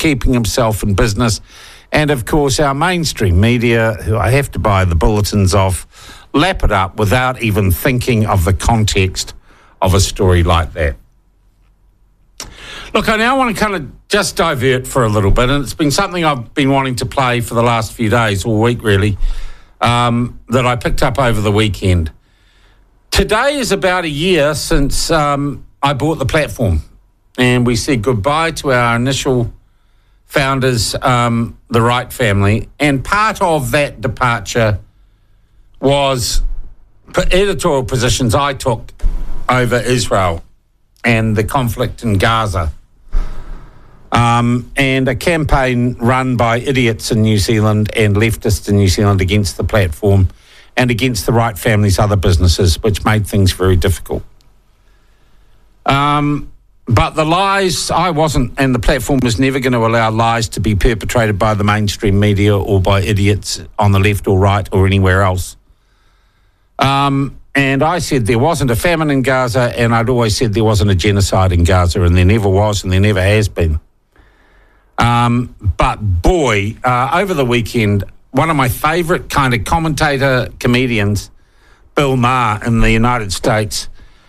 keeping himself in business. And, of course, our mainstream media, who I have to buy the bulletins of, lap it up without even thinking of the context of a story like that. Look, I now want to kind of just divert for a little bit, and it's been something I've been wanting to play for the last few days, all week really, that I picked up over the weekend. Today is about a year since I bought the platform, and we said goodbye to our initial founders, the Wright family, and part of that departure was editorial positions I took over Israel and the conflict in Gaza, and a campaign run by idiots in New Zealand and leftists in New Zealand against the platform and against the Wright family's other businesses, which made things very difficult. But the lies, I wasn't, and the platform was never going to allow lies to be perpetrated by the mainstream media or by idiots on the left or right or anywhere else. And I said there wasn't a famine in Gaza, and I'd always said there wasn't a genocide in Gaza, and there never was, and there never has been. But boy, over the weekend, one of my favourite kind of commentator comedians, Bill Maher in the United States,